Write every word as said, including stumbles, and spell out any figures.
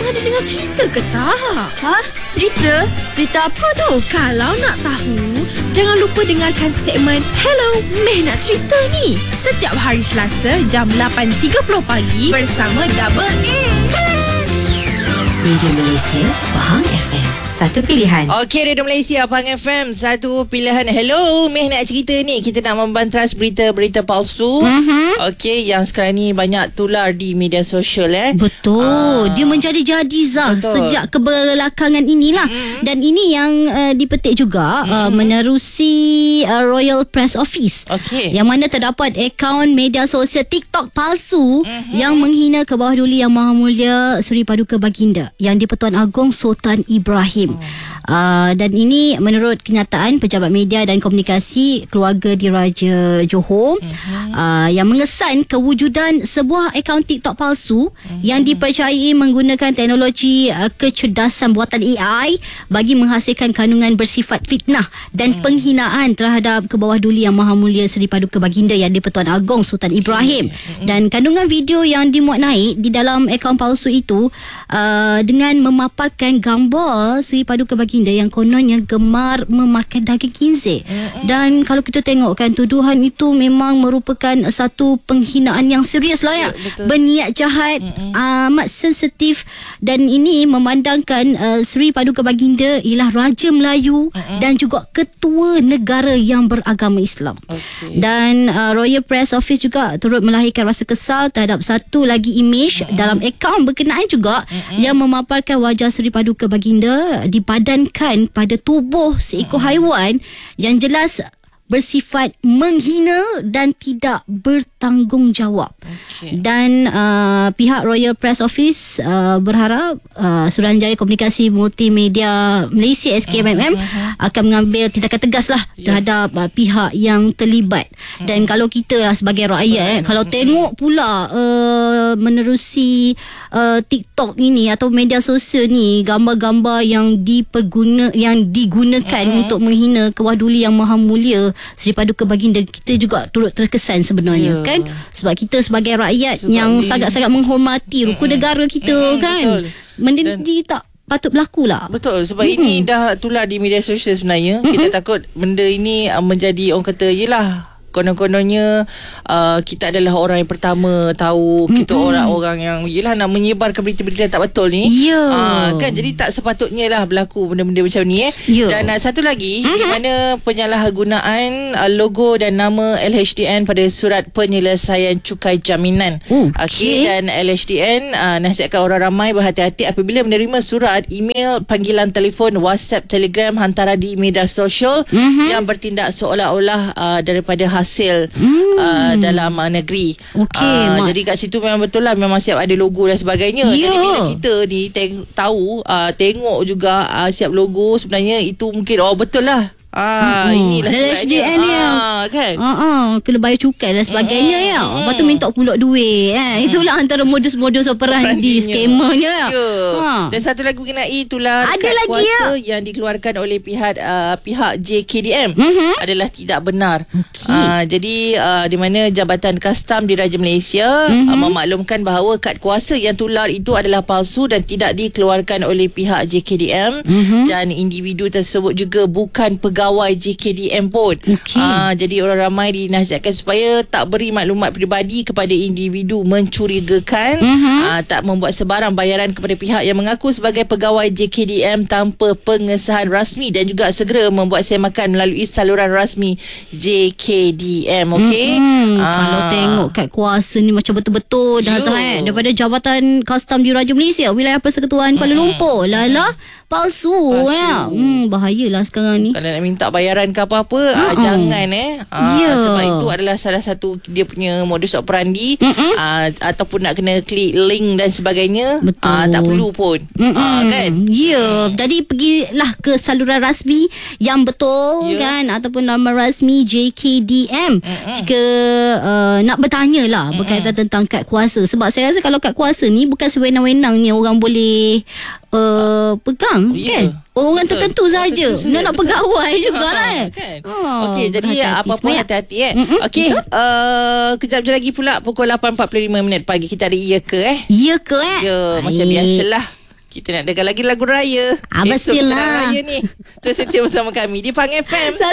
ada dengar cerita ke tak? Ha? Cerita? Cerita apa tu? Kalau nak tahu, jangan lupa dengarkan segmen Hello, Meh Nak Cerita ni. Setiap hari Selasa jam lapan tiga puluh pagi bersama Double A. Radio Malaysia, Faham F M. Satu pilihan. Okey, Radio Malaysia, Pahang F M. Satu pilihan. Hello, Meh Nak Cerita ni. Kita nak membantras berita-berita palsu. Mm-hmm. Okey, yang sekarang ni banyak tular di media sosial eh. Betul. Ah. Dia menjadi-jadi Zah sejak kebelakangan inilah. Mm-hmm. Dan ini yang uh, dipetik juga mm-hmm. uh, menerusi uh, Royal Press Office. Okey. Yang mana terdapat akaun media sosial TikTok palsu mm-hmm. yang menghina ke bawah duli Yang Maha Mulia Seri Paduka Baginda Yang di-Pertuan Agong Sultan Ibrahim. Uh, dan ini menurut kenyataan pejabat media dan komunikasi keluarga Diraja Johor uh-huh. uh, yang mengesan kewujudan sebuah akaun TikTok palsu uh-huh. yang dipercayai menggunakan teknologi uh, kecerdasan buatan A I bagi menghasilkan kandungan bersifat fitnah dan uh-huh. penghinaan terhadap kebawah duli Yang Maha Mulia Seri Paduka Baginda Yang di-Pertuan Agong Sultan Ibrahim. Uh-huh. Dan kandungan video yang dimuat naik di dalam akaun palsu itu uh, dengan memaparkan gambar Seri Paduka Baginda yang kononnya gemar memakan daging khinzir. Mm-hmm. Dan kalau kita tengokkan tuduhan itu memang merupakan satu penghinaan yang serius lah ya. Yeah, berniat jahat, mm-hmm. amat sensitif, dan ini memandangkan uh, Seri Paduka Baginda ialah Raja Melayu mm-hmm. dan juga ketua negara yang beragama Islam. Okay. Dan uh, Royal Press Office juga turut melahirkan rasa kesal terhadap satu lagi imej mm-hmm. dalam akaun berkenaan juga mm-hmm. yang memaparkan wajah Seri Paduka Baginda dipadankan pada tubuh seekor haiwan yang jelas bersifat menghina dan tidak bertanggungjawab. Okay. Dan uh, pihak Royal Press Office uh, berharap uh, Suruhanjaya Komunikasi Multimedia Malaysia S K M M uh-huh. akan mengambil tindakan tegas lah yeah. terhadap uh, pihak yang terlibat. Uh-huh. Dan kalau kita lah sebagai rakyat uh-huh. eh, kalau uh-huh. tengok pula uh, menerusi uh, TikTok ini atau media sosial ni gambar-gambar yang diperguna yang digunakan uh-huh. untuk menghina kewah-duli Yang Maha Mulia Seri Paduka Baginda, kita juga turut terkesan sebenarnya yeah. kan, sebab kita sebagai rakyat sebab yang sangat-sangat menghormati rukun negara kita mm-hmm, kan betul. Benda ni tak patut berlaku lah. Betul, sebab mm-hmm. ini dah tular di media sosial sebenarnya. Mm-hmm. Kita takut benda ini menjadi, orang kata yelah konon-kononnya uh, kita adalah orang yang pertama tahu. Mm-hmm. Kita orang-orang yang yelah nak menyebarkan berita-berita tak betul ni. Ya. Yeah. Uh, kan jadi tak sepatutnya lah berlaku benda-benda macam ni eh. Yeah. Dan uh, satu lagi mm-hmm. di mana penyalahgunaan uh, logo dan nama L H D N pada surat penyelesaian cukai jaminan. Okay. Okay, dan L H D N uh, nasihatkan orang ramai berhati-hati apabila menerima surat, email, panggilan telefon, WhatsApp, Telegram hantaran di media sosial mm-hmm. yang bertindak seolah-olah uh, daripada hasil hmm. uh, dalam uh, negeri. Okay, uh, jadi kat situ memang betul lah, memang siap ada logo dan sebagainya. Yeah. Jadi bila kita ni teng- tahu uh, tengok juga uh, siap logo, sebenarnya itu mungkin oh betul lah. Ah, uh-huh. inilah L H D N ya. Ah, kan. Ha ah, uh-uh. kena bayar cukai dan sebagainya uh-huh. ya. Lepas tu minta pula duit eh. Uh-huh. Itulah antara modus-modus operandi skamernya ya. Yeah. Ha. Dan satu lagi mengenai itulah ada lagi kuasa ya yang dikeluarkan oleh pihak uh, pihak J K D M uh-huh. adalah tidak benar. Okay. Uh, jadi uh, di mana Jabatan Kastam Diraja Malaysia uh-huh. uh, memaklumkan bahawa kad kuasa yang tular itu adalah palsu dan tidak dikeluarkan oleh pihak J K D M uh-huh. dan individu tersebut juga bukan pegawai pegawai J K D M pun. Okay. Uh, jadi orang ramai dinasihatkan supaya tak beri maklumat peribadi kepada individu mencurigakan, uh-huh. uh, tak membuat sebarang bayaran kepada pihak yang mengaku sebagai pegawai J K D M tanpa pengesahan rasmi, dan juga segera membuat semakan melalui saluran rasmi J K D M. Okey. Uh-huh. Uh, Kalau tengok kad kuasa ni macam betul-betul dah sah daripada Jabatan Kastam Diraja Malaysia Wilayah Persekutuan Kuala Lumpur. Lala palsu, palsu. Ya. Hmm, bahayalah sekarang ni. Kalau nak minta bayaran ke apa-apa, uh-uh. uh, jangan eh. Uh, yeah. Sebab itu adalah salah satu dia punya modus operandi. Uh-uh. Uh, ataupun nak kena klik link dan sebagainya. Betul. Uh, tak perlu pun. Uh-uh. Uh, kan? Ya. Yeah. Jadi pergilah ke saluran rasmi yang betul, yeah. kan, ataupun nama rasmi J K D M. Uh-uh. Jika uh, nak bertanya lah uh-uh. berkaitan tentang kad kuasa. Sebab saya rasa kalau kad kuasa ni bukan sewenang-wenangnya orang boleh uh, pegang, yeah. kan? Orang betul. Tertentu saja. Nak nak pegawai jugalah eh. Kan? Oh, okey, jadi apa-apa hati-hati eh. Mm-hmm. Okey, uh, kejap je lagi pula pukul lapan empat puluh lima minit pagi kita ada iya ke eh? Ya ke eh? Ya, macam biasalah. Kita nak dengar lagi lagu raya. Ah, Esok kita mestilah. nak raya ni. Terus setia bersama kami di Pang F M.